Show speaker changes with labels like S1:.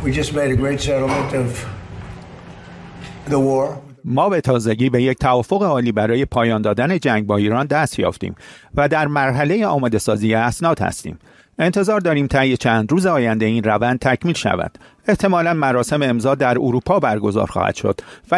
S1: ما به تازگی به یک توافق عالی برای پایان دادن جنگ با ایران دست یافتیم و در مرحله آماده سازی اسناد هستیم. انتظار داریم طی چند روز آینده این روند تکمیل شود. احتمالاً مراسم امضا در اروپا برگزار خواهد شد.